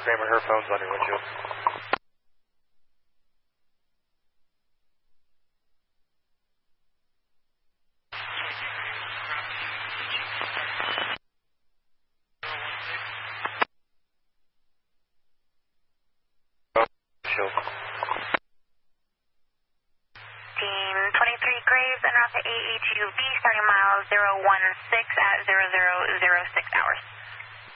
Kramer, her phone's on your windshield. Team 23 Graves, en route to AHUV, starting mile 016 at 0006 hours.